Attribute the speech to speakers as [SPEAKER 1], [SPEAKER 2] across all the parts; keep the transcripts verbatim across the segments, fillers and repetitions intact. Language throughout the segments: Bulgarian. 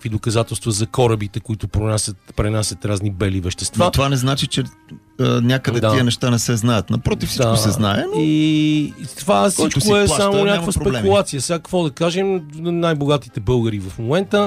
[SPEAKER 1] някакви доказателства за корабите, които пренасят, пренасят разни бели вещества.
[SPEAKER 2] Но това не значи, че а, някъде
[SPEAKER 1] да.
[SPEAKER 2] тия неща не се знаят. Напротив, всичко
[SPEAKER 1] да.
[SPEAKER 2] се знае, но...
[SPEAKER 1] И това всичко
[SPEAKER 2] си
[SPEAKER 1] е
[SPEAKER 2] плаща,
[SPEAKER 1] само някаква
[SPEAKER 2] проблеми.
[SPEAKER 1] спекулация. Сега какво да кажем, най-богатите българи в момента,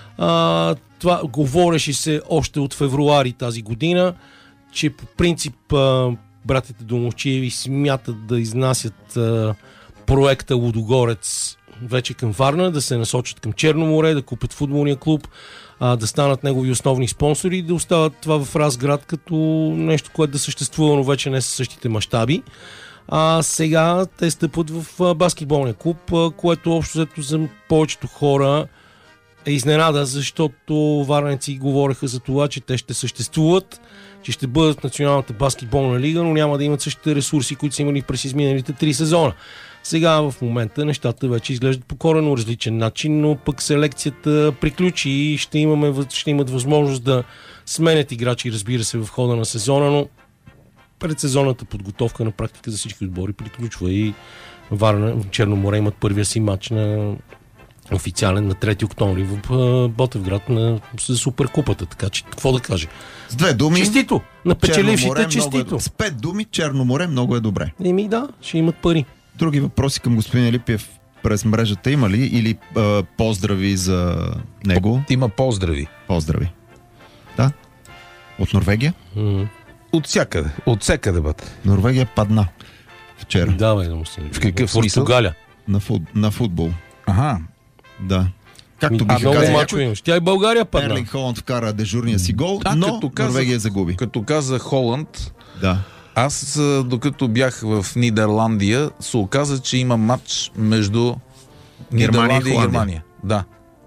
[SPEAKER 1] а, това говореше се още от февруари тази година, че по принцип а, братите Домовчиеви смятат да изнасят а, проекта Лудогорец вече към Варна, да се насочат към Черно море, да купят футболния клуб, а, да станат негови основни спонсори и да остават това в Разград като нещо, което да съществува, но вече не със същите мащаби. А сега те стъпват в а, баскетболния клуб, а, което общо взето за повечето хора е изненада, защото варненци говореха за това, че те ще съществуват, че ще бъдат в Националната баскетболна лига, но няма да имат същите ресурси, които са имали през изминалите три сезона. Сега в момента нещата вече изглеждат по коренно различен начин, но пък селекцията приключи и ще, имаме, ще имат възможност да сменят играчи, разбира се, в хода на сезона, но предсезонната подготовка на практика за всички отбори приключва и Варна, в Черно море имат първия си матч на официален на трети октомври в Ботевград на Суперкупата, така че какво да кажа?
[SPEAKER 2] С две думи.
[SPEAKER 1] Честито! На печелившите честито!
[SPEAKER 2] Е, с пет думи Черно море много е добре.
[SPEAKER 1] Еми да, ще имат пари.
[SPEAKER 2] Други въпроси към господин Елипиев през мрежата има ли? Или а, поздрави за него?
[SPEAKER 3] Има поздрави.
[SPEAKER 2] Поздрави. Да? От Норвегия?
[SPEAKER 1] Mm-hmm.
[SPEAKER 3] От всякъде. От всякъде бъде.
[SPEAKER 2] Норвегия падна вчера.
[SPEAKER 1] Давай да му се.
[SPEAKER 3] В какъв смисъл?
[SPEAKER 1] Португалия.
[SPEAKER 2] На, фут, на футбол.
[SPEAKER 3] Ага.
[SPEAKER 2] Да. Както
[SPEAKER 1] а,
[SPEAKER 2] биха
[SPEAKER 1] много
[SPEAKER 2] казали,
[SPEAKER 1] мачове имаш. Тя и България падна.
[SPEAKER 2] Ерлинг Холанд вкара дежурния си гол,
[SPEAKER 3] а,
[SPEAKER 2] но
[SPEAKER 3] като казах,
[SPEAKER 2] Норвегия загуби.
[SPEAKER 3] Като каза Холанд,
[SPEAKER 2] да.
[SPEAKER 3] Аз, докато бях в Нидерландия, се оказа, че има матч между
[SPEAKER 2] Германия
[SPEAKER 3] Нидерландия и Германия. Да.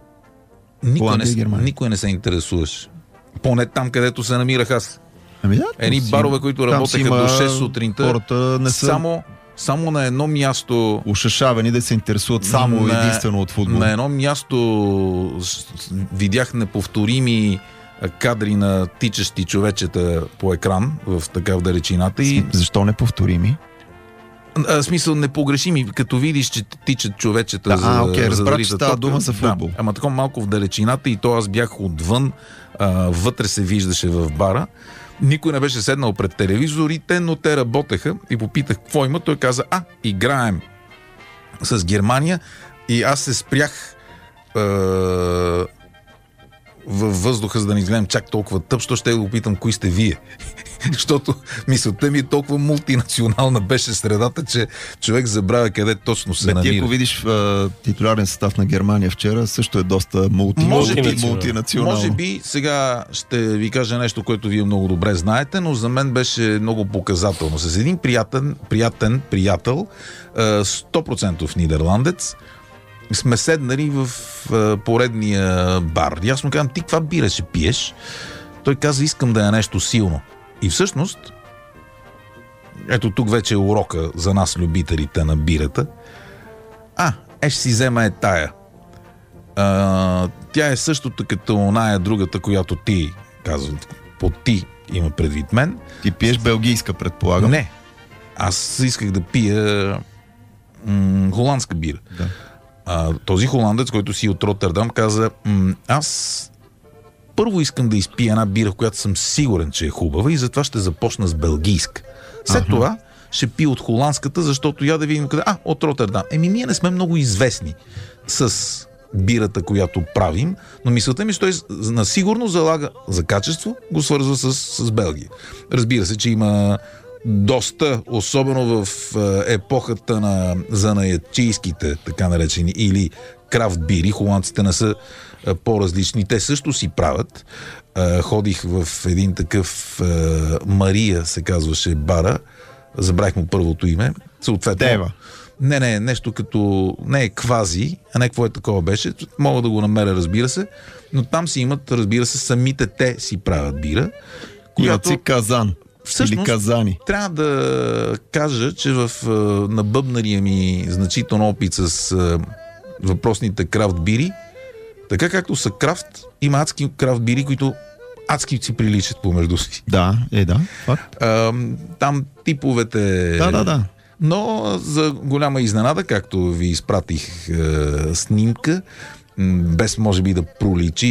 [SPEAKER 3] Никой не, никой не се интересуваш. Поне там, където се намирах аз.
[SPEAKER 2] Ами да,
[SPEAKER 3] Едни барове, които работеха до шест сутринта,
[SPEAKER 2] хората не са...
[SPEAKER 3] само, само на едно място...
[SPEAKER 2] Ушашавани да се интересуват само на, единствено от футбол.
[SPEAKER 3] На едно място видях неповторими кадри на тичащи човечета по екран в такава далечината. И...
[SPEAKER 2] Защо неповторими?
[SPEAKER 3] А, смисъл непогрешими, като видиш, че тичат човечета
[SPEAKER 2] да,
[SPEAKER 3] за,
[SPEAKER 2] а, окей,
[SPEAKER 3] за
[SPEAKER 2] разбрах,
[SPEAKER 3] да
[SPEAKER 2] че става дума за футбол.
[SPEAKER 3] Да, ама такова малко в далечината и то аз бях отвън, а, вътре се виждаше в бара. Никой не беше седнал пред телевизорите, но те работеха и попитах какво има. Той каза, а, играем с Германия и аз се спрях а, във въздуха, за да не изгледам чак толкова тъп, що ще го питам, кои сте вие. Защото мисълта ми е толкова мултинационална беше средата, че човек забравя къде точно се
[SPEAKER 2] Бе,
[SPEAKER 3] намира.
[SPEAKER 2] Ти ако видиш а, титулярен състав на Германия вчера, също е доста мулти...
[SPEAKER 3] може би,
[SPEAKER 2] мултинационално.
[SPEAKER 3] Може би сега ще ви кажа нещо, което вие много добре знаете, но за мен беше много показателно. С един приятен, приятен приятел, сто процента нидерландец, сме седнали в а, поредния бар. И аз му казвам, ти каква бира ще пиеш? Той каза, искам да е нещо силно. И всъщност, ето тук вече е урока за нас, любителите на бирата. А, е ще си взема е тая. А, тя е същото като оная другата, която ти казват. По ти има предвид мен.
[SPEAKER 2] Ти пиеш белгийска, предполагам.
[SPEAKER 3] Не. Аз исках да пия м- холандска бира.
[SPEAKER 2] Да.
[SPEAKER 3] А, този холандец, който си от Роттердам, каза, аз първо искам да изпия една бира, в която съм сигурен, че е хубава и затова ще започна с белгийска. След ага. това ще пия от холандската, защото я да видим къде... А, от Роттердам. Еми, ние не сме много известни с бирата, която правим, но мисълта ми, че той на сигурно залага за качество, го свързва с, с Белгия. Разбира се, че има доста, особено в епохата на занаятчийските, така наречени, или крафт бири. Холандците не са по-различни. Те също си правят. Ходих в един такъв Мария, се казваше бара. Забравих му първото име. Съответно.
[SPEAKER 2] Дева.
[SPEAKER 3] Не, не, нещо като... Не е квази, а не какво е такова беше. Мога да го намеря, разбира се. Но там си имат, разбира се, самите те си правят бира.
[SPEAKER 2] Която... си казан.
[SPEAKER 3] Всъщност,
[SPEAKER 2] или казани.
[SPEAKER 3] Трябва да кажа, че в набъбналия ми значително опит с въпросните крафт бири, така както са крафт, има адски крафт бири, които адски си приличат помежду си.
[SPEAKER 2] Да, е да. Факт.
[SPEAKER 3] А, там типовете...
[SPEAKER 2] Да, да, да.
[SPEAKER 3] Но за голяма изненада, както ви изпратих е, снимка, без може би да проличи